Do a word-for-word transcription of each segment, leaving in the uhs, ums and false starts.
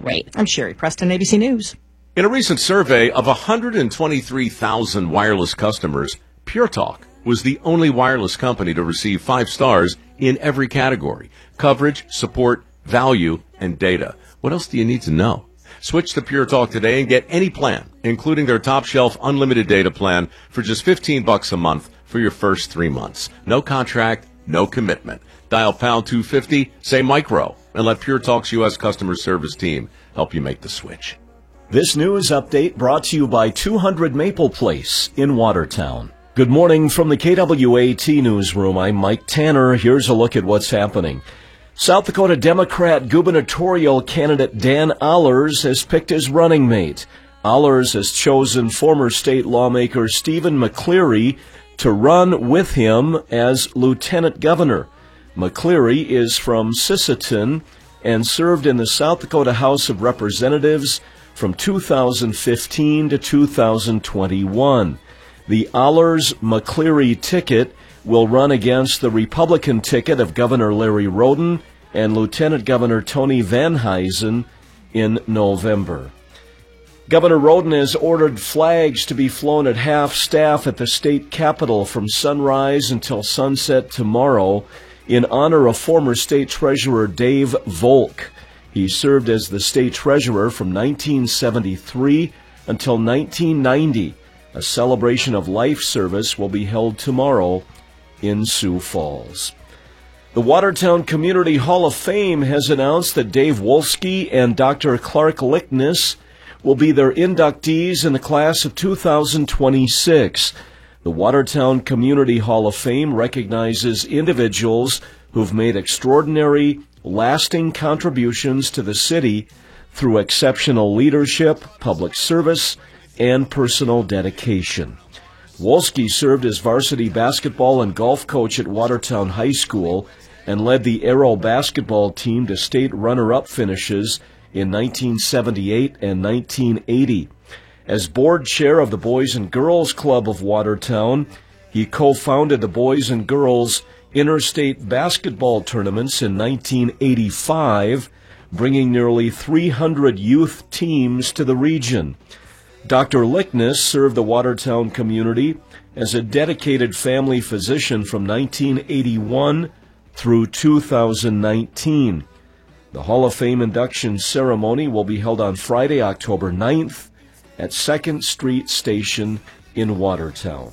great. I'm Sherry Preston, A B C News. In a recent survey of one hundred twenty-three thousand wireless customers, Pure Talk was the only wireless company to receive five stars in every category: coverage, support, value, and data. What else do you need to know? Switch to Pure Talk today and get any plan, including their top shelf unlimited data plan, for just fifteen bucks a month for your first three months. No contract, no commitment. Dial pound two fifty, say micro, and let Pure Talk's U S customer service team help you make the switch. This news update brought to you by two hundred Maple Place in Watertown. Good morning from the K W A T newsroom. I'm Mike Tanner. Here's a look at what's happening. South Dakota Democrat gubernatorial candidate Dan Allers has picked his running mate. Allers has chosen former state lawmaker Stephen McCleary to run with him as lieutenant governor. McCleary is from Sisseton and served in the South Dakota House of Representatives from two thousand fifteen to two thousand twenty-one. The Allers-McCleary ticket will run against the Republican ticket of Governor Larry Roden and Lieutenant Governor Tony Van Huysen in November. Governor Roden has ordered flags to be flown at half-staff at the state capitol from sunrise until sunset tomorrow in honor of former state treasurer Dave Volk. He served as the state treasurer from nineteen seventy-three until nineteen ninety. A celebration of life service will be held tomorrow in Sioux Falls. The Watertown Community Hall of Fame has announced that Dave Wolski and Doctor Clark Lickness will be their inductees in the class of two thousand twenty-six. The Watertown Community Hall of Fame recognizes individuals who've made extraordinary, lasting contributions to the city through exceptional leadership, public service, and personal dedication. Wolski served as varsity basketball and golf coach at Watertown High School and led the Aero basketball team to state runner-up finishes in nineteen seventy-eight and nineteen eighty. As board chair of the Boys and Girls Club of Watertown, he co-founded the Boys and Girls Interstate Basketball Tournaments in nineteen eighty-five, bringing nearly three hundred youth teams to the region. Doctor Lickness served the Watertown community as a dedicated family physician from nineteen eighty-one through two thousand nineteen. The Hall of Fame induction ceremony will be held on Friday, October ninth at second Street Station in Watertown.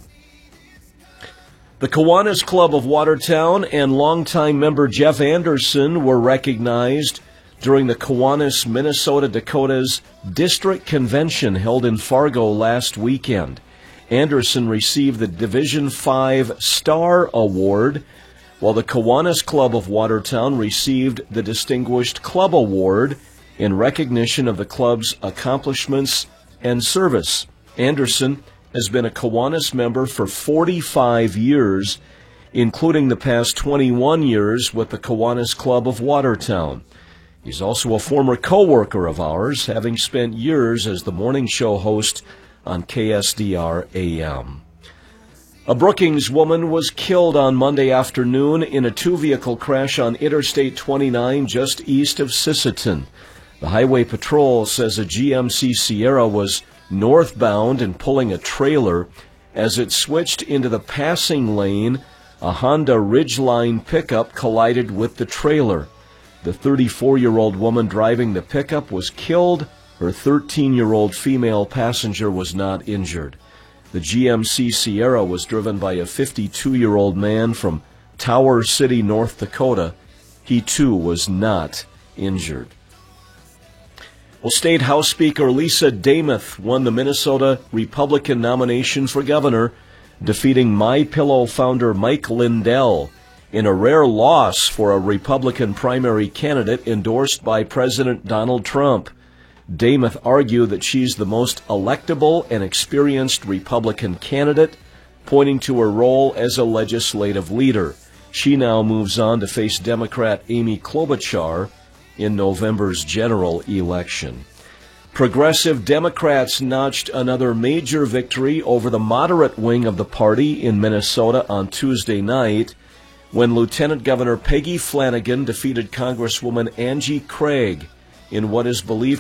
The Kiwanis Club of Watertown and longtime member Jeff Anderson were recognized during the Kiwanis Minnesota Dakotas District Convention held in Fargo last weekend. Anderson received the Division five Star Award, while the Kiwanis Club of Watertown received the Distinguished Club Award in recognition of the club's accomplishments and service. Anderson has been a Kiwanis member for forty-five years, including the past twenty-one years with the Kiwanis Club of Watertown. He's also a former co-worker of ours, having spent years as the morning show host on K S D R A M. A Brookings woman was killed on Monday afternoon in a two-vehicle crash on Interstate twenty-nine just east of Sisseton. The Highway Patrol says a G M C Sierra was northbound and pulling a trailer. As it switched into the passing lane, a Honda Ridgeline pickup collided with the trailer. The thirty-four-year-old woman driving the pickup was killed. Her thirteen-year-old female passenger was not injured. The G M C Sierra was driven by a fifty-two-year-old man from Tower City, North Dakota. He, too, was not injured. Well, State House Speaker Lisa Demuth won the Minnesota Republican nomination for governor, defeating MyPillow founder Mike Lindell in a rare loss for a Republican primary candidate endorsed by President Donald Trump. Demuth argued that she's the most electable and experienced Republican candidate, pointing to her role as a legislative leader. She now moves on to face Democrat Amy Klobuchar in November's general election. Progressive Democrats notched another major victory over the moderate wing of the party in Minnesota on Tuesday night, when Lieutenant Governor Peggy Flanagan defeated Congresswoman Angie Craig in what is believed